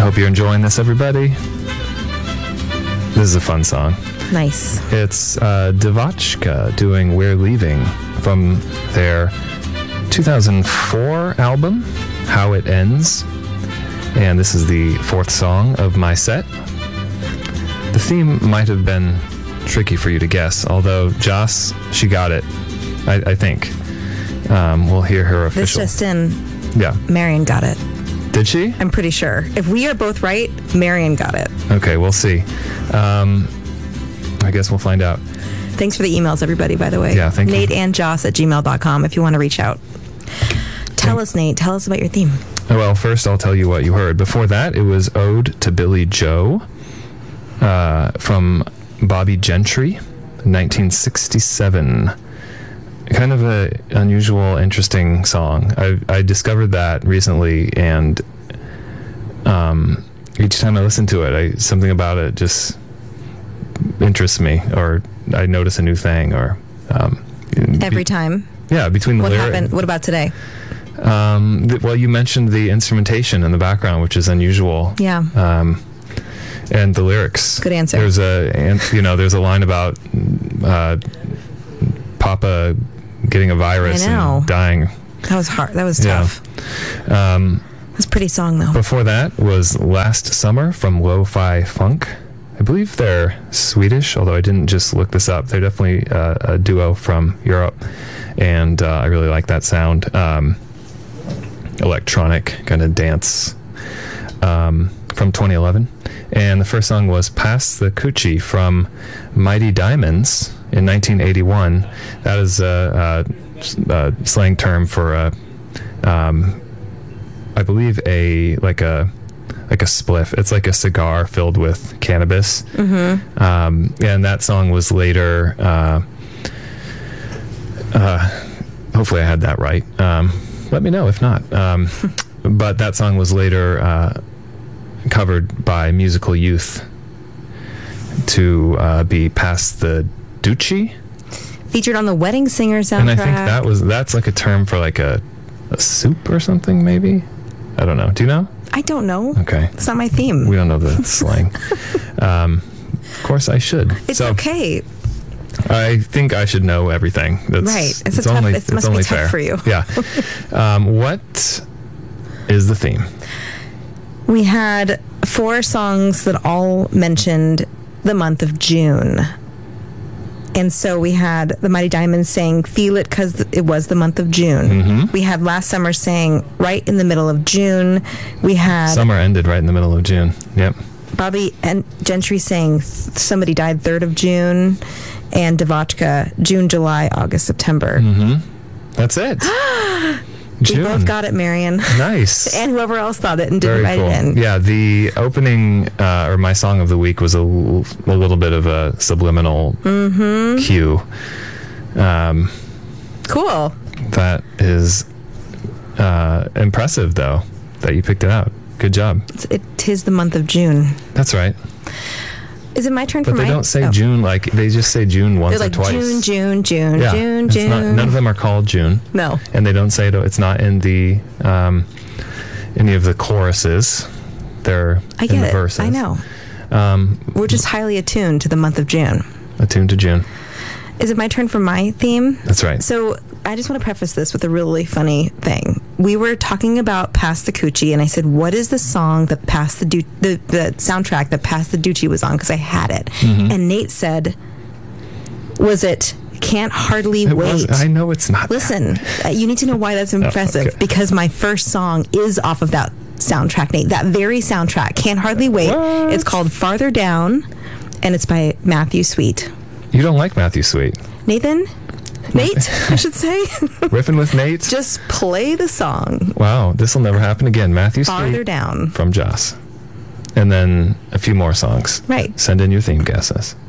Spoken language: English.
Hope you're enjoying this, everybody. This is a fun song. Nice. It's Devotchka doing We're Leaving from their 2004 album, How It Ends. And this is the fourth song of my set. The theme might have been tricky for you to guess, although Joss, she got it, I think. We'll hear her official. This just in. Yeah. Marion got it. Did she? I'm pretty sure. If we are both right, Marion got it. Okay, we'll see. I guess we'll find out. Thanks for the emails, everybody, by the way. Yeah, thank you. NateandJoss@gmail.com if you want to reach out. Tell us, Nate. Tell us about your theme. Well, first I'll tell you what you heard. Before that, it was Ode to Billy Joe from Bobby Gentry, 1967. Kind of a unusual, interesting song. I discovered that recently, and each time I listen to it, something about it just interests me, or I notice a new thing, or Every time. Yeah, between the What lyrics. happened? What about today? Well, you mentioned the instrumentation in the background, which is unusual. Yeah. And the lyrics. Good answer. There's a line about Papa getting a virus and dying. That was hard. That was tough. Yeah. It's a pretty song, though. Before that was Last Summer from Lo-Fi Funk. I believe they're Swedish, although I didn't just look this up. They're definitely a duo from Europe, and I really like that sound. Electronic kind of dance from 2011. And the first song was Pass the Coochie from Mighty Diamonds in 1981. That is a slang term for I believe a spliff. It's like a cigar filled with cannabis. Mm-hmm. And that song was later hopefully I had that right. Let me know if not. But that song was later covered by Musical Youth to be Pass the Doochie. Featured on the Wedding Singer soundtrack. And I think that's like a term for like a soup or something, maybe? I don't know. Do you know? I don't know. Okay. It's not my theme. We don't know the slang. Of course I should. It's okay. I think I should know everything. Right. It must be tough fair for you. Yeah. What is the theme? We had 4 songs that all mentioned the month of June. And so we had the Mighty Diamonds saying, Feel It Because It Was the Month of June. Mm-hmm. We had Last Summer saying, Right in the Middle of June. We had... Summer ended right in the middle of June. Yep. Bobby and Gentry saying, Somebody Died 3rd of June. And Devotchka, June, July, August, September. Mm-hmm. That's it. We both got it, Marion. Nice. And whoever else thought it and didn't Very write cool. it in. Yeah, the opening, or my song of the week was a little bit of a subliminal cue. Cool. That is impressive, though, that you picked it out. Good job. It is the month of June. That's right. Is it my turn but for they don't say June, like, they just say June once They're or twice. June, yeah, June. None of them are called June. No. And they don't say it's not in the any of the choruses. They're in the verses. I know. We're just highly attuned to the month of June. Attuned to June. Is it my turn for my theme? That's right. So I just want to preface this with a really funny thing. We were talking about Pass the Coochie, and I said, what is the song that the soundtrack that Pass the Doochie was on? Because I had it. Mm-hmm. And Nate said, was it Can't Hardly Wait? I know it's not. Listen, you need to know why that's impressive. Okay. Because my first song is off of that soundtrack, Nate. That very soundtrack, Can't Hardly Wait. What? It's called Farther Down, and it's by Matthew Sweet. You don't like Matthew Sweet. Nate, I should say. Riffing with Nate. Just play the song. Wow, this will never happen again. Matthew Sweet. Farther Down. From Joss. And then a few more songs. Right. Send in your theme guesses.